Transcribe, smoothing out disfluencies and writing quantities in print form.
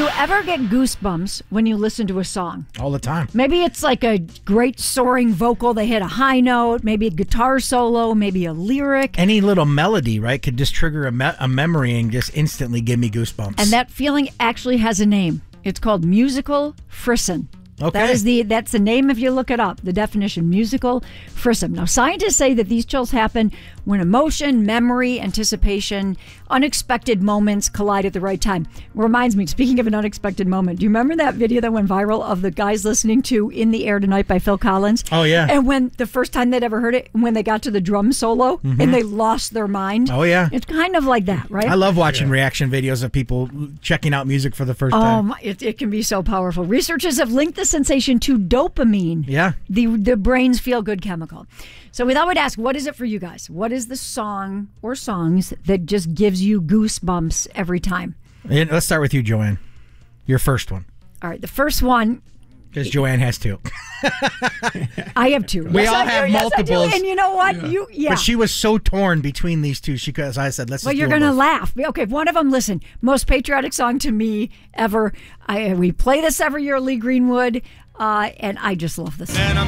ever get goosebumps when you listen to a song? All the time. Maybe it's like a great soaring vocal. They hit a high note, maybe a guitar solo, maybe a lyric. Any little melody, right, could just trigger a memory and just instantly give me goosebumps. And that feeling actually has a name. It's called musical frisson. Okay. That's the name if you look it up, the definition, musical frisson. Now, scientists say that these chills happen when emotion, memory, anticipation, unexpected moments collide at the right time. Reminds me, speaking of an unexpected moment, do you remember that video that went viral of the guys listening to In the Air Tonight by Phil Collins? Oh, yeah. And when the first time they'd ever heard it, when they got to the drum solo and they lost their mind. Oh, yeah. It's kind of like that, right? I love watching reaction videos of people checking out music for the first time. It can be so powerful. Researchers have linked the sensation to dopamine. Yeah. The brain's feel-good chemical. So we thought we'd ask, what is it for you guys? What is the song or songs that just gives you goosebumps every time? And let's start with you, Joanne. Your first one. All right, the first one. Because Joanne has two. I have two. We all have multiples. Yes, and you know what? But she was so torn between these two. As I said, let's. Well, just you're going to laugh. Okay, one of them. Listen, most patriotic song to me ever. We play this every year, Lee Greenwood, and I just love this. And I'm